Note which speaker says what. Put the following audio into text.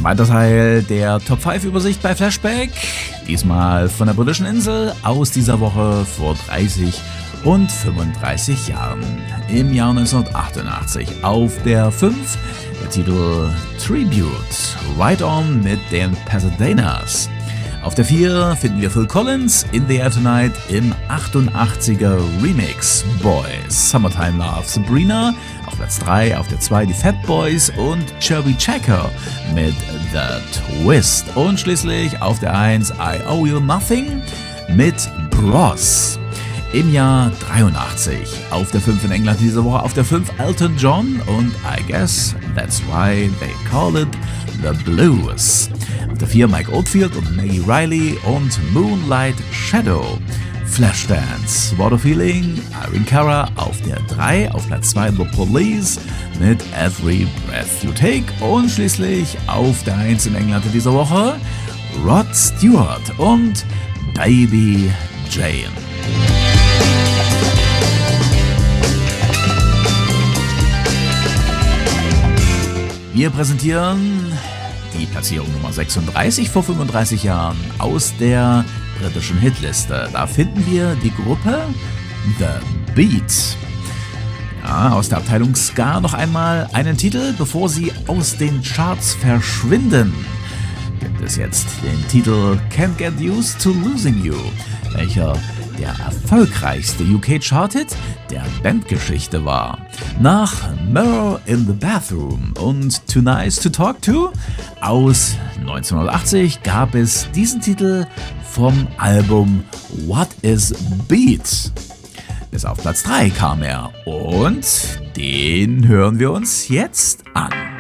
Speaker 1: Zweiter Teil der Top 5 Übersicht bei Flashback. Diesmal von der britischen Insel aus dieser Woche vor 30 und 35 Jahren. Im Jahr 1988 auf der 5 der Titel Tribute, Right On mit den Pasadenas. Auf der 4 finden wir Phil Collins, In the Air Tonight im 88er Remix, Boys, Summertime Love, Sabrina. Auf Platz 3, auf der 2 die Fat Boys und Chubby Checker mit The Twist. Und schließlich auf der 1 I Owe You Nothing mit Bros. Im Jahr 83. Auf der 5 in England diese Woche, auf der 5 Elton John und I Guess That's Why They Call It The Blues. Auf der 4 Mike Oldfield und Maggie Riley und Moonlight Shadow. Flashdance, What a Feeling, Irene Cara auf der 3, auf Platz 2 The Police mit Every Breath You Take und schließlich auf der 1 in England in dieser Woche Rod Stewart und Baby Jane. Wir präsentieren die Platzierung Nummer 36 vor 35 Jahren aus der britischen Hitliste. Da finden wir die Gruppe The Beat. Ja, aus der Abteilung Ska noch einmal einen Titel, bevor sie aus den Charts verschwinden. Gibt es jetzt den Titel Can't Get Used to Losing You, welcher der erfolgreichste UK-Chart-Hit der Bandgeschichte war. Nach Mirror in the Bathroom und Too Nice to Talk To aus 1980 gab es diesen Titel vom Album What is Beat. Bis auf Platz 3 kam er und den hören wir uns jetzt an.